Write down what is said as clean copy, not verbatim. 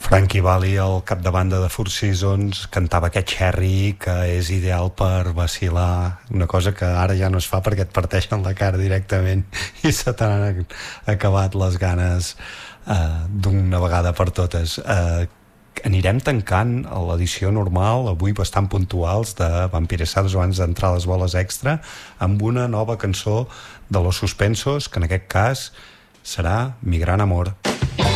Frankie Valli, al capdavant de Four Seasons, cantava aquest Cherry, que és ideal per vacilar, una cosa que ara ja no es fa perquè et parteixen la cara directament i se t'han acabat les ganes d'una vegada per totes. Anirem tancant l'edició normal, avui bastant puntuals, de Vampiresados abans d'entrar a les boles extra, amb una nova cançó de Los Suspensos, que en aquest cas serà Mi Gran Amor.